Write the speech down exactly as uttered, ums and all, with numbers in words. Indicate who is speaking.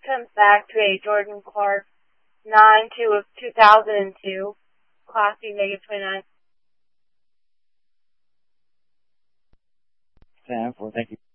Speaker 1: comes back to a Jordan Clark nine two of two thousand two, Class B negative twenty-nine.
Speaker 2: ten four, thank you.